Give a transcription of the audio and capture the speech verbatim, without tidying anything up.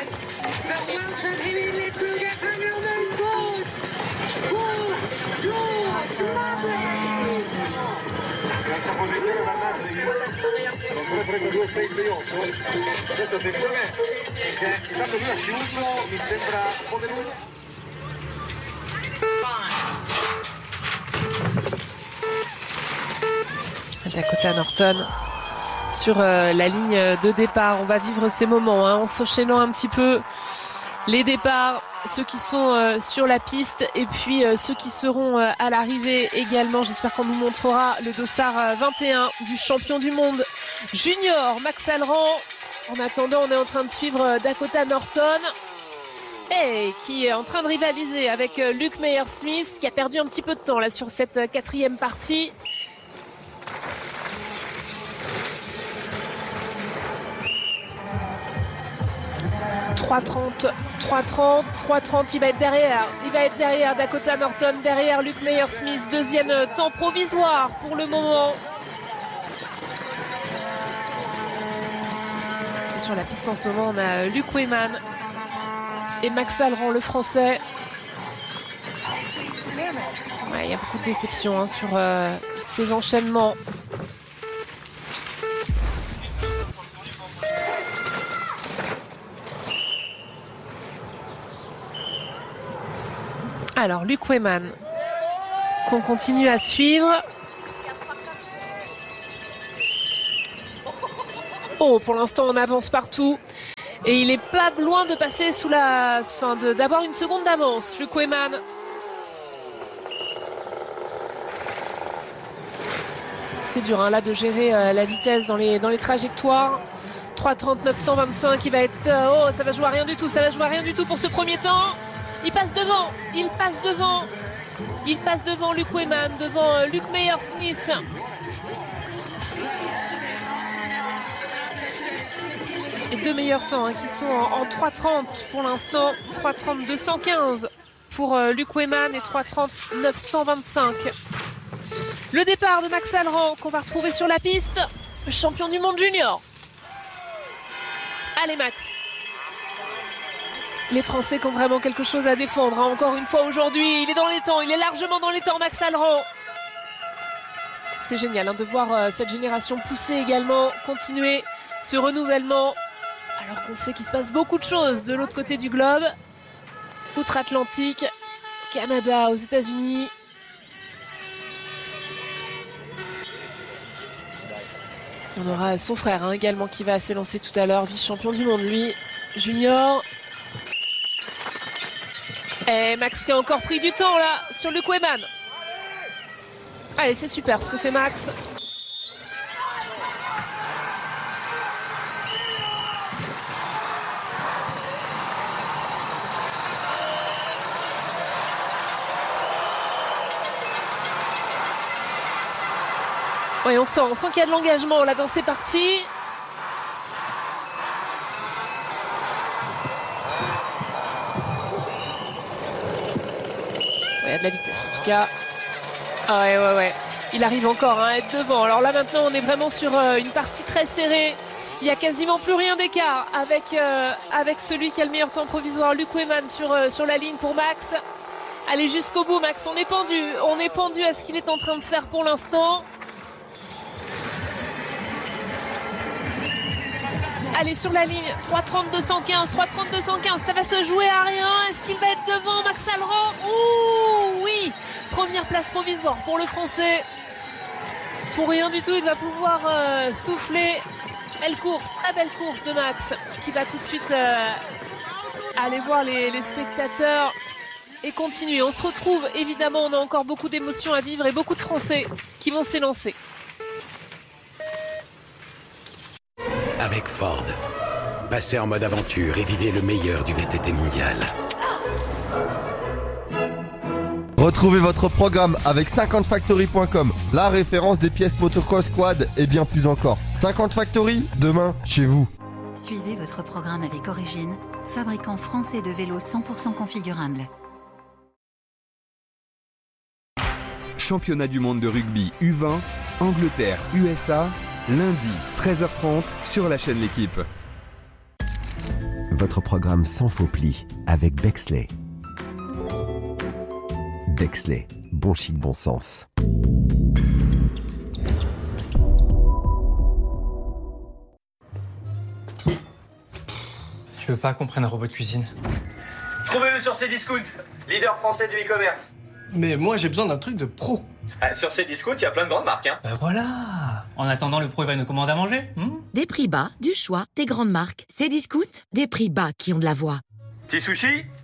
Questa posizione guardate, non prego due sei sei otto. Adesso attenzione che intanto lui ha chiuso, mi sembra poderoso. Dakota Norton sur euh, la ligne de départ. On va vivre ces moments hein, en s'enchaînant un petit peu les départs, ceux qui sont euh, sur la piste et puis euh, ceux qui seront euh, à l'arrivée également. J'espère qu'on nous montrera le dossard euh, vingt et un du champion du monde junior Max Alran. En attendant, on est en train de suivre euh, Dakota Norton et qui est en train de rivaliser avec euh, Luke Meier-Smith qui a perdu un petit peu de temps là sur cette euh, quatrième partie. trois trente, trois trente, trois trente, il va être derrière, il va être derrière Dakota Norton, derrière Luke Meier-Smith, deuxième temps provisoire pour le moment. Et sur la piste en ce moment, on a Luke Wehman et Max Alran, le français. Ouais, il y a beaucoup de déceptions hein, sur euh, ces enchaînements. Alors, Luke Wehman, qu'on continue à suivre. Oh, pour l'instant, on avance partout. Et il n'est pas loin de passer sous la... Enfin, d'avoir une seconde d'avance, Luke Wehman. C'est dur, hein, là, de gérer euh, la vitesse dans les, dans les trajectoires. trois trente-neuf cent vingt-cinq, qui va être... Euh, oh, ça va jouer à rien du tout, ça va jouer à rien du tout pour ce premier temps. Il passe devant, il passe devant, il passe devant Luke Wehman, devant euh, Luke Meier-Smith. Les deux meilleurs temps hein, qui sont en, en trois trente pour l'instant, trois trente deux cent quinze pour euh, Luke Wehman et trois trente neuf cent vingt-cinq. Le départ de Max Alran qu'on va retrouver sur la piste, le champion du monde junior. Allez Max. Les Français qui ont vraiment quelque chose à défendre. Hein. Encore une fois aujourd'hui, il est dans les temps, il est largement dans les temps, Max Alran. C'est génial hein, de voir euh, cette génération pousser également, continuer ce renouvellement. Alors qu'on sait qu'il se passe beaucoup de choses de l'autre côté du globe. Outre-Atlantique, Canada, aux États-Unis. On aura son frère hein, également qui va s'élancer tout à l'heure, vice-champion du monde, lui, junior. Et Max qui a encore pris du temps là sur Luke Wehman. Allez, c'est super ce que fait Max. Oui, on sent, on sent qu'il y a de l'engagement là dans ces parties. Il y a de la vitesse en tout cas. Ah ouais, ouais, ouais. Il arrive encore hein, à être devant. Alors là maintenant on est vraiment sur euh, une partie très serrée. Il n'y a quasiment plus rien d'écart avec, euh, avec celui qui a le meilleur temps provisoire, Luke Wehman sur, euh, sur la ligne pour Max. Allez jusqu'au bout Max, on est pendu. On est pendu à ce qu'il est en train de faire pour l'instant. Allez sur la ligne, trois trente deux cent quinze, trois trente deux cent quinze, ça va se jouer à rien. Est-ce qu'il va être devant Max Alran? Ouh oui, première place provisoire pour le Français. Pour rien du tout, il va pouvoir euh, souffler. Belle course, très belle course de Max qui va tout de suite euh, aller voir les, les spectateurs et continuer. On se retrouve, évidemment, on a encore beaucoup d'émotions à vivre et beaucoup de Français qui vont s'élancer. Avec Ford, passez en mode aventure et vivez le meilleur du V T T mondial. Retrouvez votre programme avec cinquante factory point com, la référence des pièces motocross, quad et bien plus encore. cinquante Factory, demain, chez vous. Suivez votre programme avec Origine, fabricant français de vélos cent pour cent configurables. Championnat du monde de rugby U vingt, Angleterre U S A, lundi treize heures trente sur la chaîne L'équipe. votre programme sans faux plis avec Bexley. Bexley, bon chic, bon sens. Tu veux pas qu'on prenne un robot de cuisine? Trouvez-le sur Cdiscount, leader français du e-commerce. Mais moi j'ai besoin d'un truc de pro. Ah, sur Cdiscount, il y a plein de grandes marques. Hein. Ben voilà. En attendant, le pro il va nous commander à manger. Hmm Des prix bas, du choix, des grandes marques. Cdiscount, des prix bas qui ont de la voix. Petit sushi,